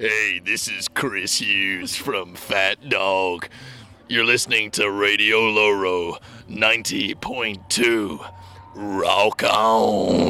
Hey, this is Chris Hughes from Fat Dog. You're listening to Radio Loro 90.2. Rock on!